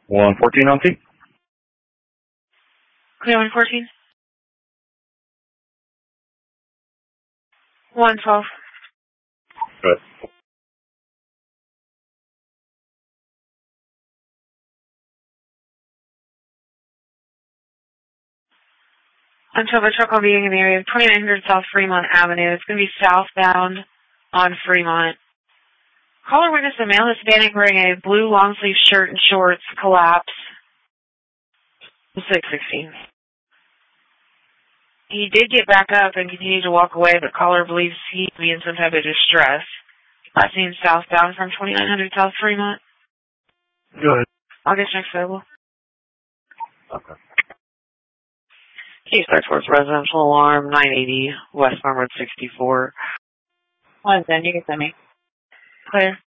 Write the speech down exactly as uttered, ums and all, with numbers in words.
one fourteen on T. Clear one fourteen. one twelve. Good. Until the truck will be in the area of twenty-nine hundred South Fremont Avenue. It's going to be southbound on Fremont. Caller witnessed a male Hispanic wearing a blue long-sleeve shirt and shorts collapse. six sixteen. He did get back up and continued to walk away, but caller believes he to be in some type of distress. Last seen southbound from twenty-nine hundred South Fremont. Good. I'll get next available. Okay. Case back towards residential alarm, nine eighty, West Farmwood sixty-four. One ten, you can send me. Clear.